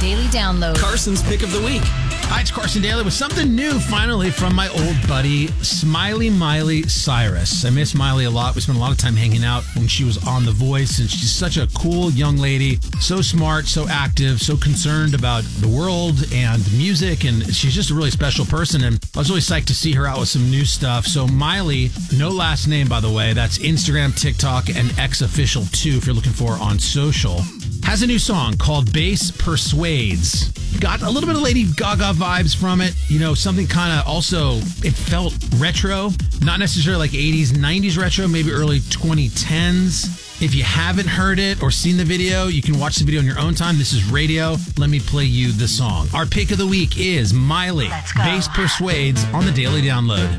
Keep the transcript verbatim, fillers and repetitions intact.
Daily Download. Carson's Pick of the Week. Hi, it's Carson Daly with something new finally from my old buddy, Smiley Miley Cyrus. I miss Miley a lot. We spent a lot of time hanging out when she was on The Voice, and she's such a cool young lady, so smart, so active, so concerned about the world and music, and she's just a really special person, and I was really psyched to see her out with some new stuff. So Miley, no last name, by the way, that's Instagram, TikTok, and X Official too, if you're looking for her on social, has a new song called Bass Persuades. Got a little bit of Lady Gaga vibes from it. You know, something kind of also, it felt retro. Not necessarily like eighties, nineties retro, maybe early twenty tens. If you haven't heard it or seen the video, you can watch the video on your own time. This is radio. Let me play you the song. Our pick of the week is Miley, Bass Persuades on the Daily Download.